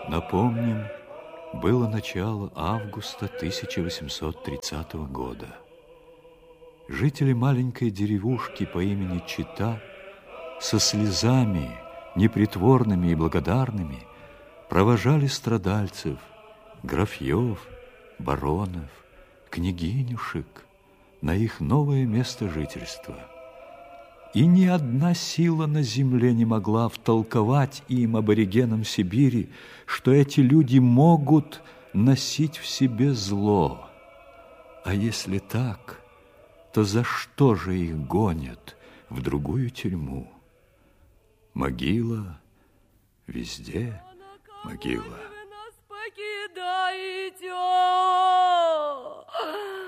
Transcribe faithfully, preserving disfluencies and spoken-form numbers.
Напомним, было начало августа тысяча восемьсот тридцатого года. Жители маленькой деревушки по имени Чита со слезами, непритворными и благодарными, провожали страдальцев, графьев, баронов, княгинюшек на их новое место жительства. И ни одна сила на земле не могла втолковать им, аборигенам Сибири, что эти люди могут носить в себе зло. А если так, то за что же их гонят в другую тюрьму? Могила, везде могила. Вы нас покидаете.